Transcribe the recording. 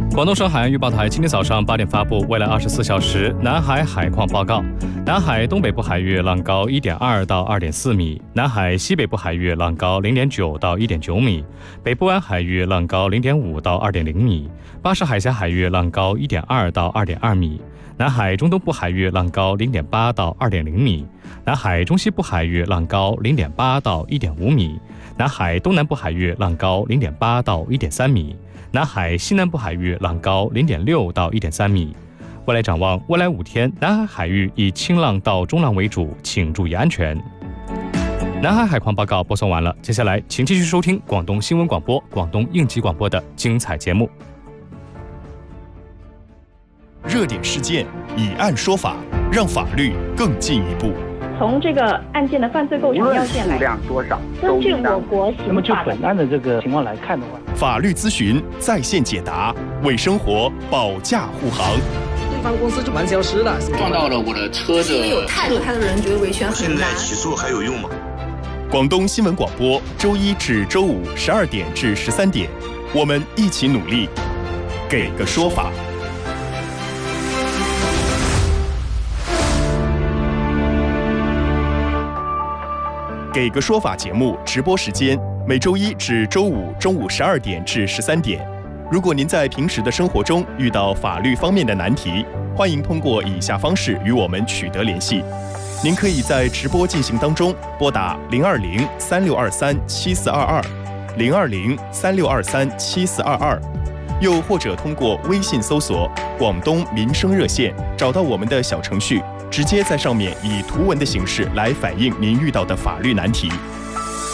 广东省海洋预报台今天早上8点发布未来24小时南海海况报告。南海东北部海域浪高1.2到2.4米，南海西北部海域浪高0.9到1.9米，北部湾海域浪高0.5到2.0米，巴士海峡海域浪高1.2到2.2米，南海中东部海域浪高0.8到2.0米，南海中西部海域浪高0.8到1.5米，南海东南部海域浪高0.8到1.3米，南海西南部海域浪高0.6到1.3米。未来展望，未来5天，南海海域以轻浪到中浪为主，请注意安全。南海海况报告播送完了，接下来请继续收听广东新闻广播、广东应急广播的精彩节目。 热点事件，以案说法，让法律更进一步。 从这个案件的犯罪构成要件来， 数量多少？ 根据我国那么就刑法的本案的这个情况来看的话， 法律咨询在线解答，为生活保驾护航。 对方公司就蛮消失了， 撞到了我的车的。 有态度的人觉得维权很难。 现在起诉还有用吗？ 广东新闻广播，周一至周五12点至13点，我们一起努力，给个说法。给个说法节目直播时间每周一至周五中午12点至13点。如果您在平时的生活中遇到法律方面的难题，欢迎通过以下方式与我们取得联系。您可以在直播进行当中拨打020-3623-7422 020-3623-7422，又或者通过微信搜索广东民生热线，找到我们的小程序，直接在上面以图文的形式来反映您遇到的法律难题。